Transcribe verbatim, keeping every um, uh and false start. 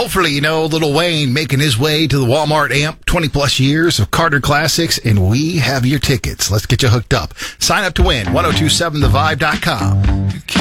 Hopefully, you know, Lil Wayne making his way to the Walmart amp, twenty plus years of Carter Classics, and we have your tickets. Let's get you hooked up. Sign up to win, ten twenty-seven the vibe dot com.